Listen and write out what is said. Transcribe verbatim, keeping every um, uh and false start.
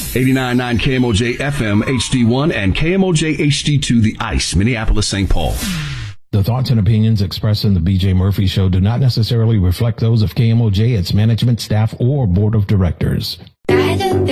eighty-nine point nine K M O J F M H D one and K M O J H D two, The Ice, Minneapolis, Saint Paul. The thoughts and opinions expressed in the B J Murphy Show do not necessarily reflect those of K M O J, its management, staff, or board of directors.